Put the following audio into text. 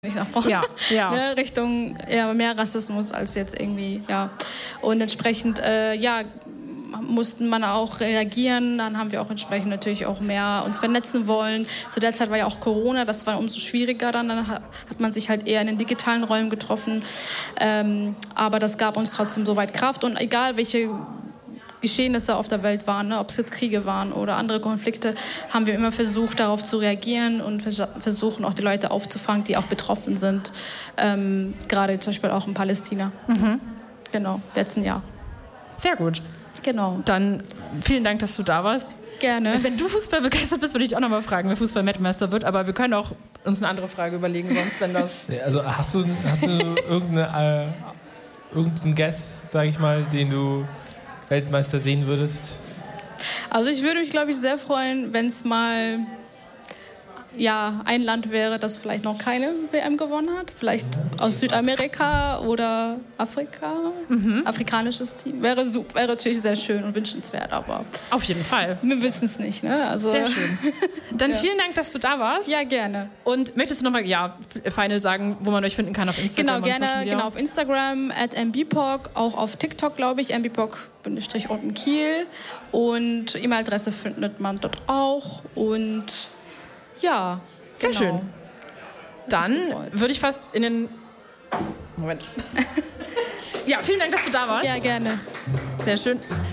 nicht nach vorne. Ja. Ne, Richtung mehr Rassismus als jetzt irgendwie, ja. Und entsprechend, mussten man auch reagieren. Dann haben wir auch entsprechend natürlich auch mehr uns vernetzen wollen. Zu der Zeit war ja auch Corona, das war umso schwieriger dann. Dann hat man sich halt eher in den digitalen Räumen getroffen. Aber das gab uns trotzdem soweit Kraft. Und egal, welche Geschehnisse auf der Welt waren, ne, ob es jetzt Kriege waren oder andere Konflikte, haben wir immer versucht, darauf zu reagieren und versuchen auch die Leute aufzufangen, die auch betroffen sind. Gerade zum Beispiel auch in Palästina. Genau, letzten Jahr. Sehr gut. Genau. Dann vielen Dank, dass du da warst. Gerne. Wenn du Fußball begeistert bist, würde ich dich auch noch mal fragen, wer Fußball-Weltmeister wird. Aber wir können auch uns eine andere Frage überlegen, sonst wenn das... Also hast du irgendeinen Guess, sag ich mal, den du Weltmeister sehen würdest? Also ich würde mich, glaube ich, sehr freuen, wenn es mal ein Land wäre, das vielleicht noch keine WM gewonnen hat. Vielleicht aus Südamerika oder Afrika. Afrikanisches Team. Wäre natürlich sehr schön und wünschenswert, aber... Auf jeden Fall. Wir wissen es nicht, ne? Also sehr schön. Dann vielen Dank, dass du da warst. Ja, gerne. Und möchtest du nochmal, final sagen, wo man euch finden kann auf Instagram? Genau, gerne. Genau, auf Instagram @mbpoc, auch auf TikTok, glaube ich, mbpoc_Kiel. Und E-Mail-Adresse findet man dort auch. Und ja, sehr schön. Dann würde ich fast in den... Moment. Ja, vielen Dank, dass du da warst. Ja, gerne. Sehr schön.